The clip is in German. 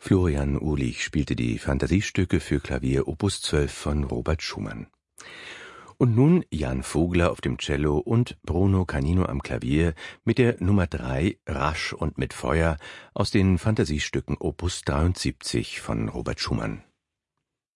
Florian Uhlich spielte die Phantasiestücke für Klavier Opus 12 von Robert Schumann. Und nun Jan Vogler auf dem Cello und Bruno Canino am Klavier mit der Nummer 3 Rasch und mit Feuer aus den Phantasiestücken Opus 73 von Robert Schumann.